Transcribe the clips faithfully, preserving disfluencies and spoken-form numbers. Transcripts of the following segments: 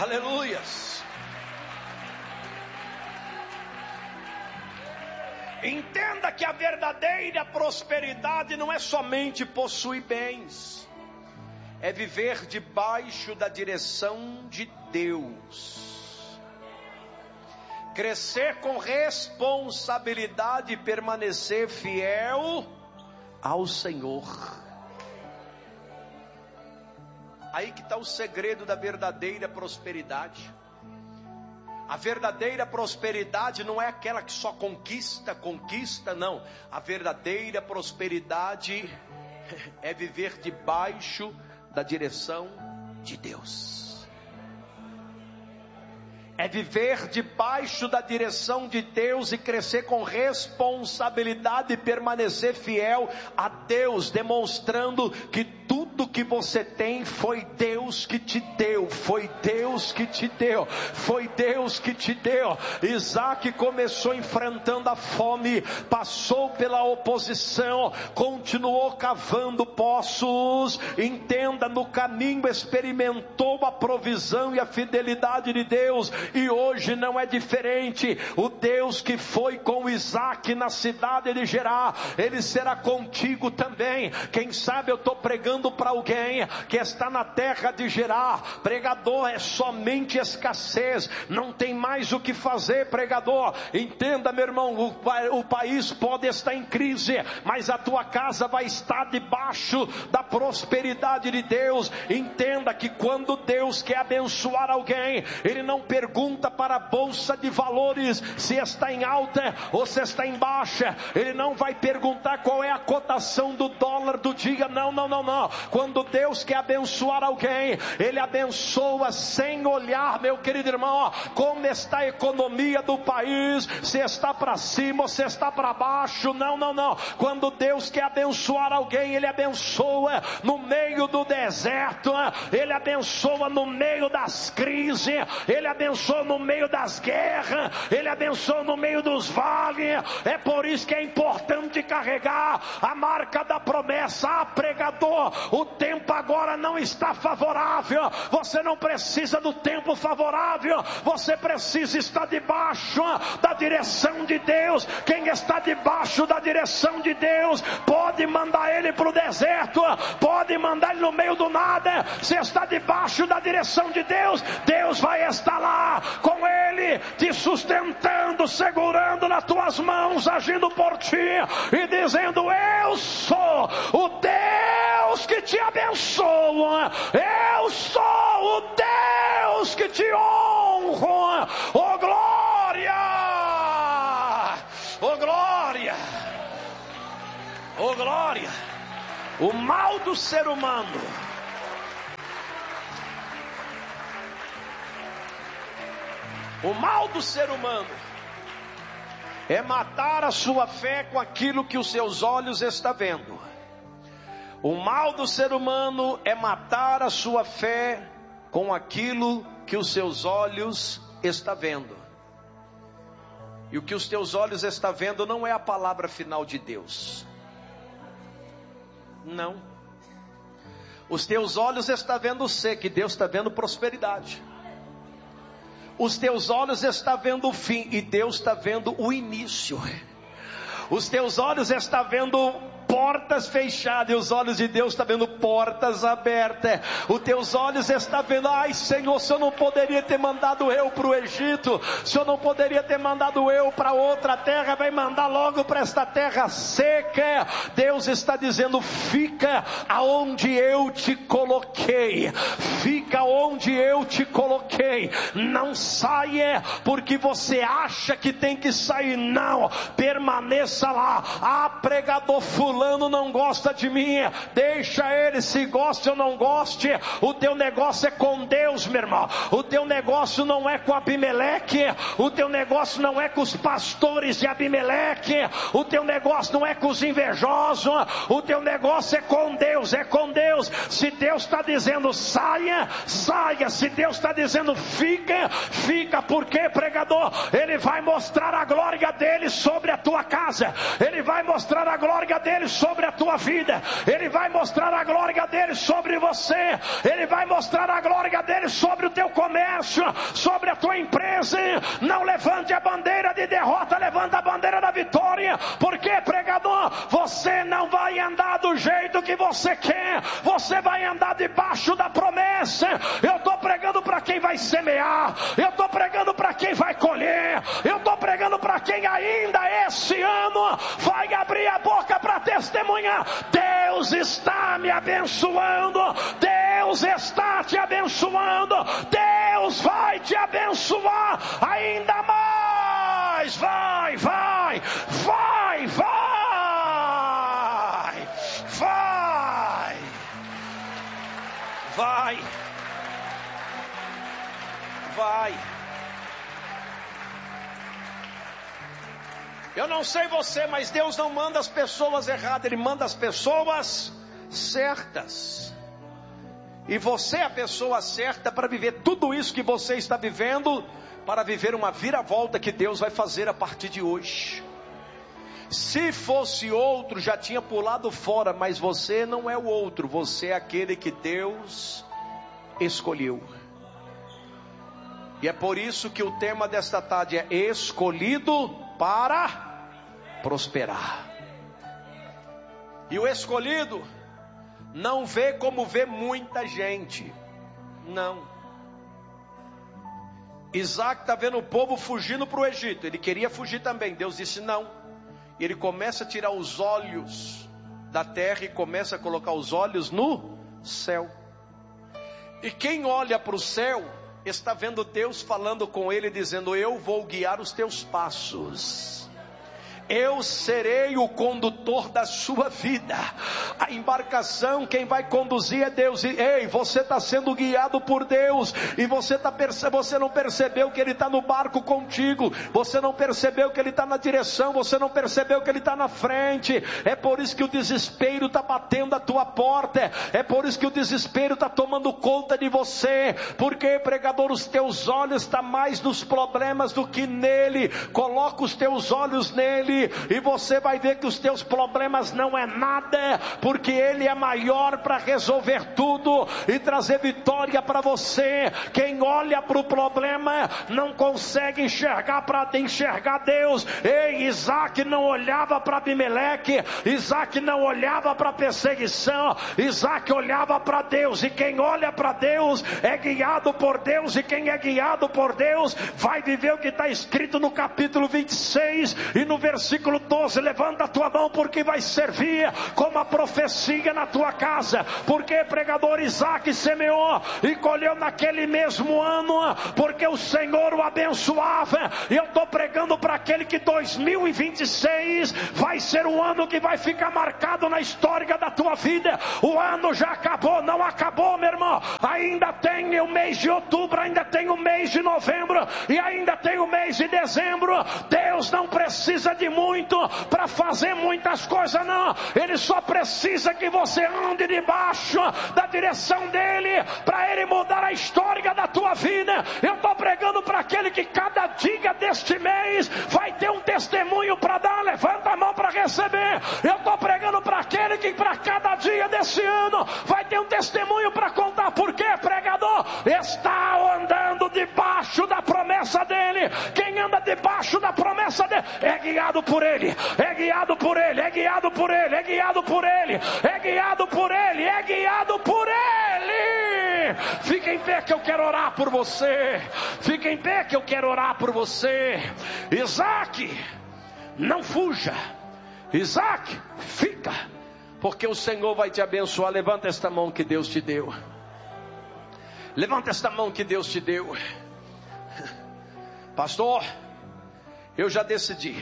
Aleluias. Entenda que a verdadeira prosperidade não é somente possuir bens, é viver debaixo da direção de Deus, crescer com responsabilidade e permanecer fiel ao Senhor. Aí que está o segredo da verdadeira prosperidade. A verdadeira prosperidade não é aquela que só conquista, conquista, não. A verdadeira prosperidade é viver debaixo da direção de Deus. É viver debaixo da direção de Deus e crescer com responsabilidade e permanecer fiel a Deus, demonstrando que tudo que você tem foi Deus que te deu, foi Deus que te deu, foi Deus que te deu. Isaac começou enfrentando a fome, passou pela oposição, continuou cavando poços, entenda, no caminho experimentou a provisão e a fidelidade de Deus, e hoje não é diferente. O Deus que foi com Isaac na cidade de Gerar, Ele será contigo também. Quem sabe eu estou pregando para alguém que está na terra de Gerar. Pregador, é somente escassez, não tem mais o que fazer, pregador. Entenda, meu irmão, o, o país pode estar em crise, mas a tua casa vai estar debaixo da prosperidade de Deus. Entenda que quando Deus quer abençoar alguém, Ele não pergunta para a bolsa de valores se está em alta ou se está em baixa. Ele não vai perguntar qual é a cotação do dólar do dia. Não, não, não, não. Quando Deus quer abençoar alguém, Ele abençoa sem olhar, meu querido irmão, como está a economia do país, se está para cima ou se está para baixo. Não, não, não. Quando Deus quer abençoar alguém, Ele abençoa no meio do deserto, Ele abençoa no meio das crises, Ele abençoa no meio das guerras, Ele abençoa no meio dos vales. É por isso que é importante carregar a marca da promessa. Ah, pregador, o tempo agora não está favorável. Você não precisa do tempo favorável, você precisa estar debaixo da direção de Deus. Quem está debaixo da direção de Deus pode mandar ele para o deserto, pode mandar ele no meio do nada. Se está debaixo da direção de Deus, Deus vai estar lá com ele, te sustentando, segurando nas tuas mãos, agindo por ti e dizendo: eu sou o Deus que te abençoa, eu sou o Deus que te honra. Oh glória, oh glória, oh glória. O mal do ser humano O mal do ser humano é matar a sua fé com aquilo que os seus olhos estão vendo. O mal do ser humano é matar a sua fé com aquilo que os seus olhos estão vendo. E o que os teus olhos estão vendo não é a palavra final de Deus. Não. Os teus olhos estão vendo ser que Deus está vendo prosperidade. Os teus olhos estão vendo o fim e Deus está vendo o início. Os teus olhos estão vendo portas fechadas e os olhos de Deus estão vendo portas abertas. Os teus olhos estão vendo: ai Senhor, o Senhor não poderia ter mandado eu para o Egito, o Senhor não poderia ter mandado eu para outra terra, vai mandar logo para esta terra seca. Deus está dizendo: fica aonde eu te coloquei, fica onde eu te coloquei, não saia porque você acha que tem que sair, não, permaneça lá. Ah, pregador fulano não gosta de mim, deixa ele, se goste ou não goste, o teu negócio é com Deus, meu irmão. O teu negócio não é com Abimeleque, o teu negócio não é com os pastores de Abimeleque, o teu negócio não é com os invejosos, o teu negócio é com Deus, é com Deus. Se Deus está dizendo saia, saia. Se Deus está dizendo fica, fica. Por quê, pregador? Ele vai mostrar a glória dele sobre a tua casa, ele vai mostrar a glória dele dele sobre a tua vida. Ele vai mostrar a glória dele sobre você. Ele vai mostrar a glória dele sobre o teu comércio, sobre a tua empresa. Não levante a bandeira de derrota, levanta a bandeira da vitória. Porque, pregador, você não vai andar do jeito que você quer. Você vai andar debaixo da promessa. Eu estou pregando para quem vai semear. Eu estou pregando para quem vai colher. Eu estou pregando para quem ainda esse ano vai abrir a boca para testemunhar. Deus está me abençoando. Deus está te abençoando. Deus vai te abençoar ainda mais. Vai, vai, vai, vai, vai, vai, vai. Eu não sei você, mas Deus não manda as pessoas erradas, Ele manda as pessoas certas. E você é a pessoa certa para viver tudo isso que você está vivendo, para viver uma viravolta que Deus vai fazer a partir de hoje. Se fosse outro, já tinha pulado fora, mas você não é o outro, você é aquele que Deus escolheu. E é por isso que o tema desta tarde é escolhido para prosperar. E o escolhido não vê como vê muita gente. Não. Isaac está vendo o povo fugindo para o Egito. Ele queria fugir também. Deus disse não. E ele começa a tirar os olhos da terra e começa a colocar os olhos no céu. E quem olha para o céu está vendo Deus falando com ele, dizendo: eu vou guiar os teus passos. Eu serei o condutor da sua vida. A embarcação, quem vai conduzir é Deus. E, ei, você está sendo guiado por Deus. E você, tá perce... você não percebeu que Ele está no barco contigo. Você não percebeu que Ele está na direção. Você não percebeu que Ele está na frente. É por isso que o desespero está batendo a tua porta. É por isso que o desespero está tomando conta de você. Porque, pregador, os teus olhos estão mais nos problemas do que nele. Coloca os teus olhos nele. E você vai ver que os teus problemas não é nada, porque Ele é maior para resolver tudo e trazer vitória para você. Quem olha para o problema não consegue enxergar para enxergar Deus. Ei, Isaac não olhava para Abimeleque, Isaac não olhava para perseguição, Isaac olhava para Deus. E quem olha para Deus é guiado por Deus, e quem é guiado por Deus vai viver o que está escrito no capítulo vinte e seis e no versículo Versículo doze, levanta a tua mão, porque vai servir como a profecia na tua casa. Porque, pregador, Isaac semeou e colheu naquele mesmo ano, porque o Senhor o abençoava. E eu estou pregando para aquele que dois mil e vinte e seis vai ser um ano que vai ficar marcado na história da tua vida. O ano já acabou, não acabou, meu irmão. Ainda tem o mês de outubro, ainda tem o mês de novembro, e ainda tem o mês de dezembro. Deus não precisa de muito para fazer muitas coisas, não. Ele só precisa que você ande debaixo da direção dele, para ele mudar a história da tua vida. Eu estou pregando para aquele que cada dia deste mês vai ter um testemunho para dar. Levanta a mão para receber. Eu estou pregando para aquele que para cada dia desse ano vai ter um testemunho para contar. Por quê, pregador? Está andando debaixo da promessa dele. Quem anda debaixo da promessa dele é guiado por ele, é guiado por ele, é guiado por ele, é guiado por ele, é guiado por ele, é guiado por ele. Fica em pé que eu quero orar por você. Fica em pé que eu quero orar por você. Isaac, não fuja. Isaac, fica, porque o Senhor vai te abençoar. Levanta esta mão que Deus te deu. Levanta esta mão que Deus te deu. Pastor, eu já decidi.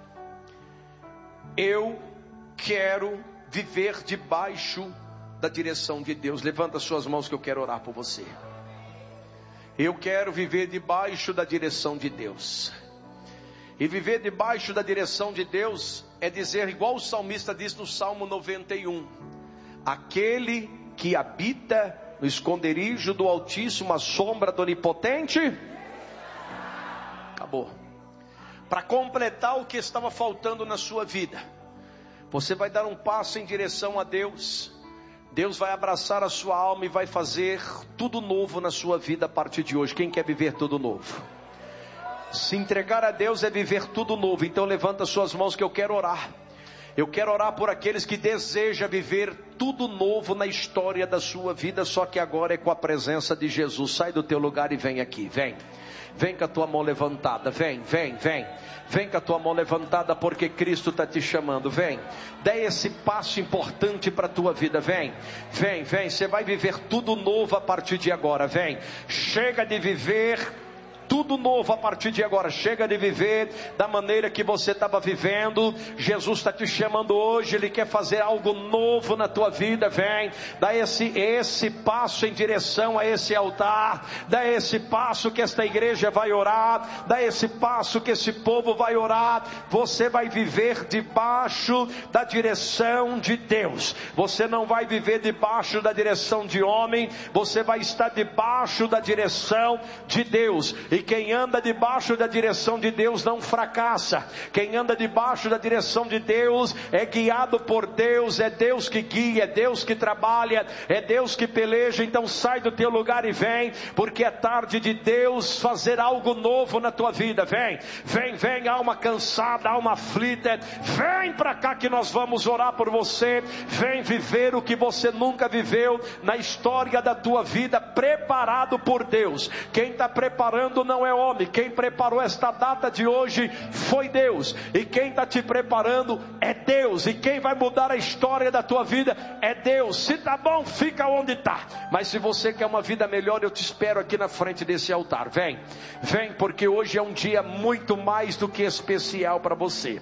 Eu quero viver debaixo da direção de Deus. Levanta suas mãos que eu quero orar por você. Eu quero viver debaixo da direção de Deus. E viver debaixo da direção de Deus é dizer, igual o salmista diz no Salmo noventa e um: aquele que habita no esconderijo do Altíssimo, a sombra do Onipotente. Acabou. Para completar o que estava faltando na sua vida, Você vai dar um passo em direção a Deus. Deus vai abraçar a sua alma e vai fazer tudo novo na sua vida a partir de hoje. Quem quer viver tudo novo? Se entregar a Deus é viver tudo novo. Então levanta suas mãos que eu quero orar. Eu quero orar por aqueles que desejam viver tudo novo na história da sua vida, só que agora é com a presença de Jesus. Sai do teu lugar e vem aqui, vem. Vem com a tua mão levantada, vem, vem, vem. Vem com a tua mão levantada porque Cristo está te chamando, vem. Dê esse passo importante para a tua vida, vem. Vem, vem, você vai viver tudo novo a partir de agora, vem. Chega de viver tudo novo a partir de agora. Chega de viver da maneira que você estava vivendo. Jesus está te chamando hoje. Ele quer fazer algo novo na tua vida. Vem, dá esse, esse passo em direção a esse altar. Dá esse passo que esta igreja vai orar. Dá esse passo que esse povo vai orar. Você vai viver debaixo da direção de Deus. Você não vai viver debaixo da direção de homem. Você vai estar debaixo da direção de Deus. E quem anda debaixo da direção de Deus não fracassa. Quem anda debaixo da direção de Deus é guiado por Deus. É Deus que guia, é Deus que trabalha, é Deus que peleja. Então sai do teu lugar e vem, porque é tarde de Deus fazer algo novo na tua vida. Vem, vem, vem, alma cansada, alma aflita, vem para cá que nós vamos orar por você. Vem viver o que você nunca viveu na história da tua vida, preparado por Deus. Quem está preparando não é homem. Quem preparou esta data de hoje foi Deus. E quem está te preparando é Deus. E quem vai mudar a história da tua vida é Deus. Se tá bom, fica onde está. Mas se você quer uma vida melhor, eu te espero aqui na frente desse altar. Vem, vem, porque hoje é um dia muito mais do que especial para você.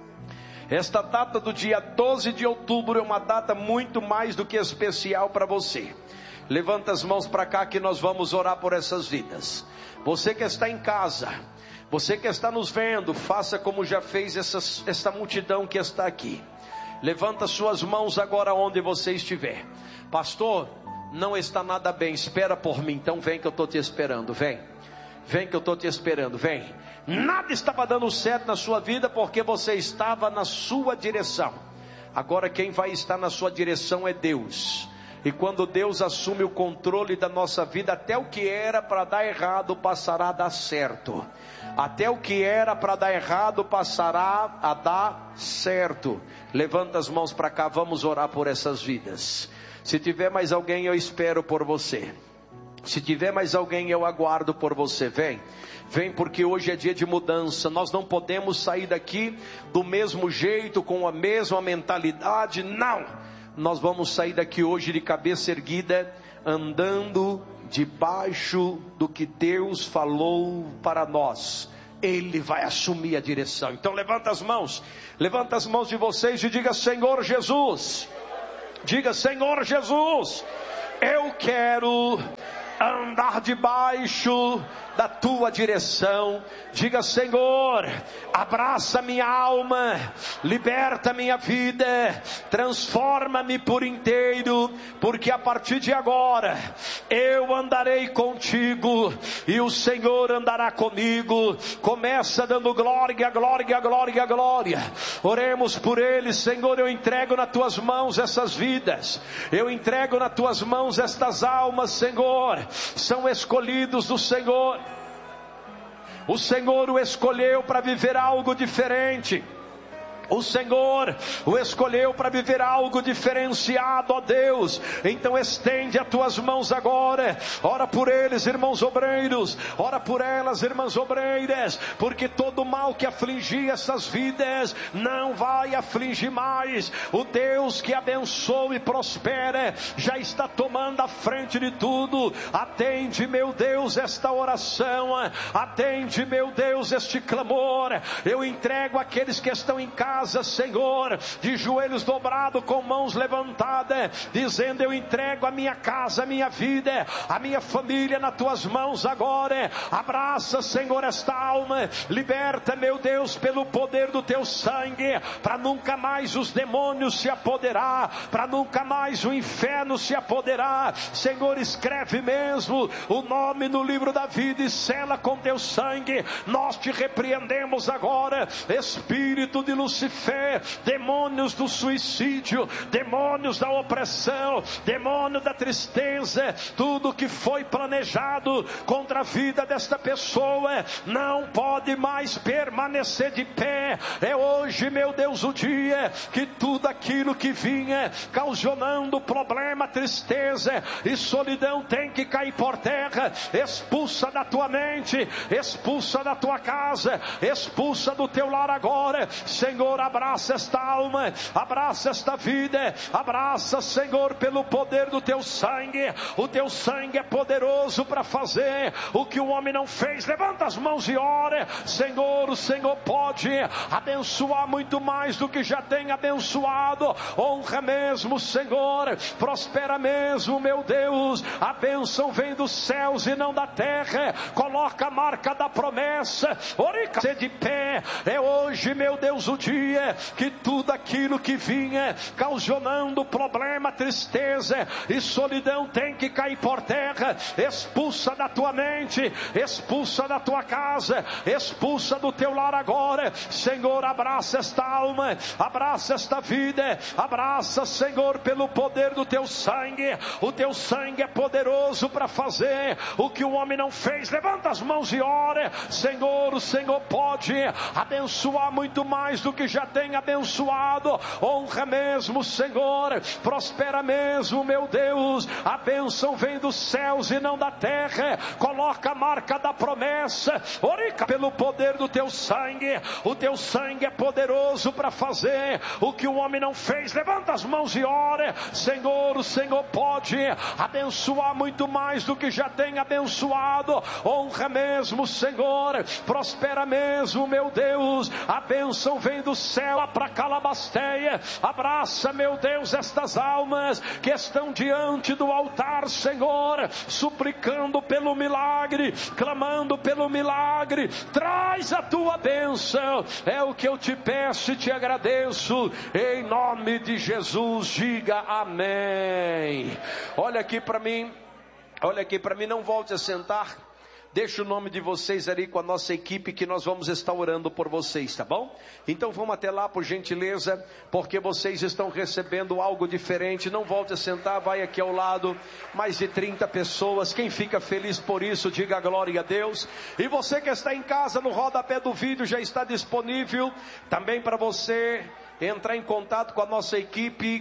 Esta data do dia doze de outubro é uma data muito mais do que especial para você. Levanta as mãos para cá que nós vamos orar por essas vidas. Você que está em casa, você que está nos vendo, faça como já fez essa, essa multidão que está aqui. Levanta suas mãos agora onde você estiver. Pastor, não está nada bem, espera por mim. Então vem que eu estou te esperando, vem. Vem que eu estou te esperando, vem. Nada estava dando certo na sua vida porque você estava na sua direção. Agora quem vai estar na sua direção é Deus. E quando Deus assume o controle da nossa vida, até o que era para dar errado passará a dar certo. Até o que era para dar errado passará a dar certo. Levanta as mãos para cá, vamos orar por essas vidas. Se tiver mais alguém, eu espero por você. Se tiver mais alguém, eu aguardo por você. Vem, vem, porque hoje é dia de mudança. Nós não podemos sair daqui do mesmo jeito, com a mesma mentalidade, não. Nós vamos sair daqui hoje de cabeça erguida, andando debaixo do que Deus falou para nós. Ele vai assumir a direção. Então levanta as mãos, levanta as mãos de vocês e diga: Senhor Jesus, diga: Senhor Jesus, eu quero andar debaixo da tua direção. Diga: Senhor, abraça minha alma, liberta minha vida, transforma-me por inteiro, porque a partir de agora eu andarei contigo e o Senhor andará comigo. Começa dando glória, glória, glória, glória. Oremos por eles. Senhor, eu entrego nas tuas mãos essas vidas, eu entrego nas tuas mãos estas almas. Senhor, são escolhidos do Senhor. O Senhor o escolheu para viver algo diferente. O Senhor o escolheu para viver algo diferenciado, ó Deus. Então estende as tuas mãos agora. Ora por eles, irmãos obreiros. Ora por elas, irmãs obreiras. Porque todo mal que afligia essas vidas não vai afligir mais. O Deus que abençoa e prospera já está tomando a frente de tudo. Atende, meu Deus, esta oração. Atende, meu Deus, este clamor. Eu entrego aqueles que estão em casa, Senhor, de joelhos dobrados, com mãos levantadas, dizendo: eu entrego a minha casa, a minha vida, a minha família nas tuas mãos agora. Abraça, Senhor, esta alma, liberta, meu Deus, pelo poder do teu sangue, para nunca mais os demônios se apoderar, para nunca mais o inferno se apoderar. Senhor, escreve mesmo o nome no livro da vida e sela com teu sangue. Nós te repreendemos agora, espírito de Lucifer, Lúcifer, demônios do suicídio, demônios da opressão, demônio da tristeza, tudo que foi planejado contra a vida desta pessoa, não pode mais permanecer de pé. É hoje, meu Deus, o dia que tudo aquilo que vinha causando problema, tristeza e solidão tem que cair por terra. Expulsa da tua mente, expulsa da tua casa, expulsa do teu lar agora. Senhor, abraça esta alma, abraça esta vida, abraça, Senhor, pelo poder do teu sangue. O teu sangue é poderoso para fazer o que o homem não fez. Levanta as mãos e ora. Senhor, o Senhor pode abençoar muito mais do que já tem abençoado. Honra mesmo, Senhor, prospera mesmo, meu Deus. A bênção vem dos céus e não da terra. Coloca a marca da promessa. Orica, ser de pé. É hoje, meu Deus, o dia que tudo aquilo que vinha causando problema, tristeza e solidão tem que cair por terra. Expulsa da tua mente, expulsa da tua casa, expulsa do teu lar agora. Senhor, abraça esta alma, abraça esta vida, abraça, Senhor, pelo poder do teu sangue. O teu sangue é poderoso para fazer o que o homem não fez. Levanta as mãos e ora. Senhor, o Senhor pode abençoar muito mais do que já tem abençoado. Honra mesmo, Senhor, prospera mesmo, meu Deus. A bênção vem dos céus e não da terra. Coloca a marca da promessa. Orica, pelo poder do teu sangue. O teu sangue é poderoso para fazer o que o homem não fez. Levanta as mãos e ora. Senhor, o Senhor pode abençoar muito mais do que já tem abençoado. Honra mesmo, Senhor, prospera mesmo, meu Deus. A bênção vem do céu para Calabasteia. Abraça, meu Deus, estas almas que estão diante do altar, Senhor, suplicando pelo milagre, clamando pelo milagre. Traz a tua bênção, é o que eu te peço e te agradeço, em nome de Jesus. Diga amém. Olha aqui para mim, olha aqui para mim, não volte a sentar. Deixa o nome de vocês ali com a nossa equipe que nós vamos estar orando por vocês, tá bom? Então vamos até lá, por gentileza, porque vocês estão recebendo algo diferente. Não volte a sentar, vai aqui ao lado, mais de trinta pessoas. Quem fica feliz por isso, diga glória a Deus. E você que está em casa, no rodapé do vídeo já está disponível também para você entrar em contato com a nossa equipe.